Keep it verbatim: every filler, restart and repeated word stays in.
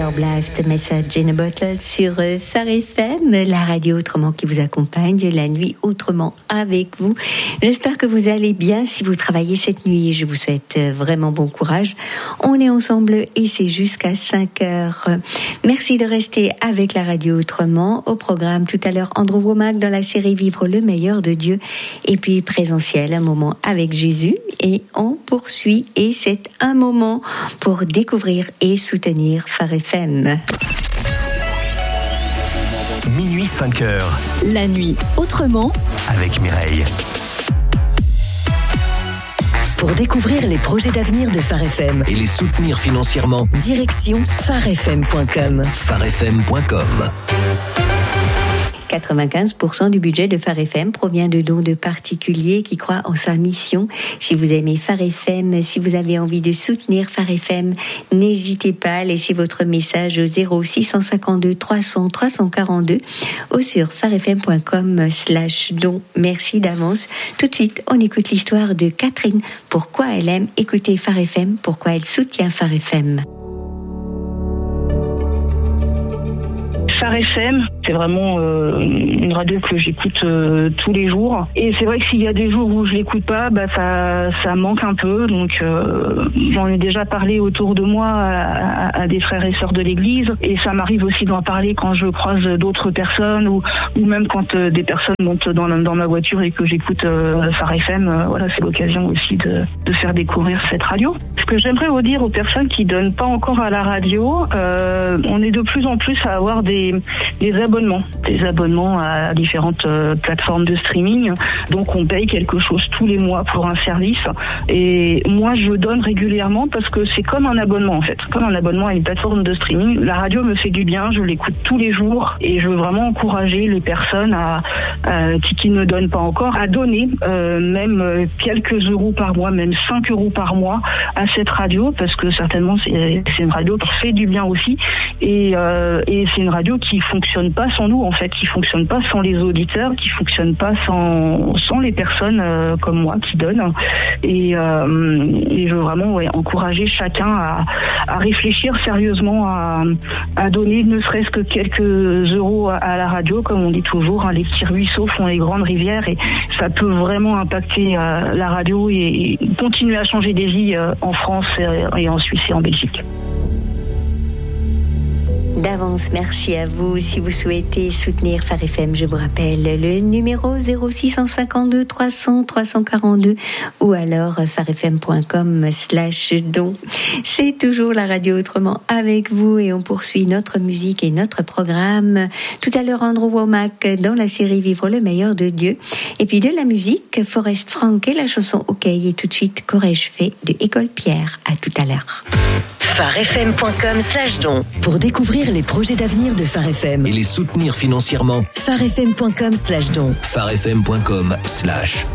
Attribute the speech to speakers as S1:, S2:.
S1: Taylor Blast, Message in a Bottle sur Phare F M, la radio autrement qui vous accompagne la nuit autrement avec vous. J'espère que vous allez bien. Si vous travaillez cette nuit, je vous souhaite vraiment bon courage. On est ensemble et c'est jusqu'à cinq heures. Merci de rester avec la radio autrement. Au programme tout à l'heure, Andrew Womack dans la série Vivre le meilleur de Dieu. Et puis présentiel, un moment avec Jésus. Et on poursuit et c'est un moment pour découvrir et soutenir Phare F M.
S2: Minuit cinq heures.
S3: La nuit autrement
S2: avec Mireille.
S3: Pour découvrir les projets d'avenir de Phare F M
S2: et les soutenir financièrement,
S3: direction phare f m point com.
S2: phare f m point com.
S1: quatre-vingt-quinze pour cent du budget de Phare F M provient de dons de particuliers qui croient en sa mission. Si vous aimez Phare F M, si vous avez envie de soutenir Phare F M, n'hésitez pas à laisser votre message au zéro six cent cinquante-deux trois cents trois cent quarante-deux ou sur phare f m point com slash don. Merci d'avance. Tout de suite, on écoute l'histoire de Catherine. Pourquoi elle aime écouter Phare F M, pourquoi elle soutient Phare F M.
S4: Phare F M, c'est vraiment euh, une radio que j'écoute euh, tous les jours. Et c'est vrai que s'il y a des jours où je l'écoute pas, bah ça, ça manque un peu. Donc euh, j'en ai déjà parlé autour de moi à, à, à des frères et sœurs de l'Église. Et ça m'arrive aussi d'en parler quand je croise d'autres personnes ou, ou même quand euh, des personnes montent dans, dans ma voiture et que j'écoute euh, Phare F M. Euh, voilà, c'est l'occasion aussi de, de faire découvrir cette radio. Ce que j'aimerais vous dire aux personnes qui donnent pas encore à la radio, euh, on est de plus en plus à avoir des des abonnements, des abonnements à différentes euh, plateformes de streaming. Donc on paye quelque chose tous les mois pour un service. Et moi je donne régulièrement parce que c'est comme un abonnement en fait, comme un abonnement à une plateforme de streaming. La radio me fait du bien, je l'écoute tous les jours et je veux vraiment encourager les personnes à, à qui, qui ne donnent pas encore à donner euh, même quelques euros par mois, même cinq euros par mois à cette radio parce que certainement c'est, c'est une radio qui fait du bien aussi et, euh, et c'est une radio qui fonctionne pas sans nous en fait, qui fonctionne pas sans les auditeurs, qui fonctionne pas sans sans les personnes euh, comme moi qui donnent et, euh, et je veux vraiment ouais, encourager chacun à, à réfléchir sérieusement à, à donner ne serait-ce que quelques euros à, à la radio comme on dit toujours, hein, les petits ruisseaux font les grandes rivières et ça peut vraiment impacter euh, la radio et, et continuer à changer des vies euh, en France et, et en Suisse et en Belgique.
S1: D'avance, merci à vous. Si vous souhaitez soutenir Phare F M, je vous rappelle le numéro zéro six cent cinquante-deux trois cents trois cent quarante-deux ou alors phare f m point com slash don. C'est toujours la radio autrement avec vous et on poursuit notre musique et notre programme. Tout à l'heure, Andrew Womack dans la série Vivre le meilleur de Dieu. Et puis de la musique, Forest Frank et la chanson OK. Et tout de suite, qu'aurais-je fait de École Pierre. À tout à l'heure.
S3: phare f m point com slash don. Pour découvrir les projets d'avenir de Phare F M
S2: et les soutenir financièrement,
S3: phare f m point com slash don.
S2: phare f m point com slash